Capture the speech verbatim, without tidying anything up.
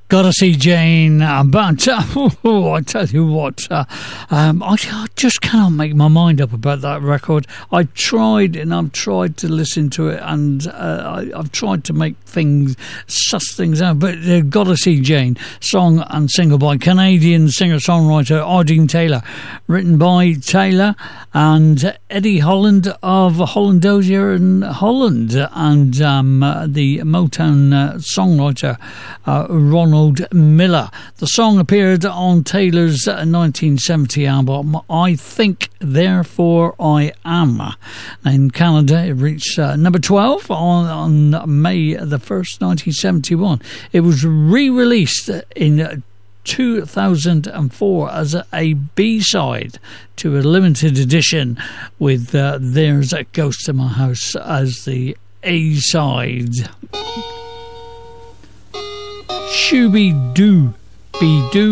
Gotta see Jane, uh, but uh, oh, I tell you what, uh, um, I, I just cannot make my mind up about that record. I tried and I've tried to listen to it, and uh, I, I've tried to make things, suss things out, but uh, Gotta See Jane, song and single by Canadian singer-songwriter Ardeen Taylor, written by Taylor and Eddie Holland of Hollandosia in Holland, and um, uh, the Motown uh, songwriter uh, Ronald Miller. The song appeared on Taylor's nineteen seventy album I Think Therefore I Am. In Canada it reached uh, number twelve on, on May the first, nineteen seventy-one. It was re-released in two thousand four as a B-side to a limited edition with uh, There's a Ghost in My House as the A-side. Shooby-doo, be-doo.